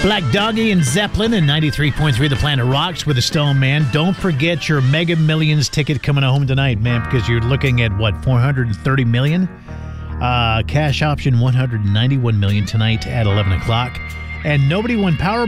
Black Doggy and Zeppelin and 93.3 The Planet Rocks with the Stone Man. Don't forget your Mega Millions ticket coming home tonight, man, because you're looking at, what, $430 million? Cash option $191 million tonight at 11 o'clock. And nobody won Powerball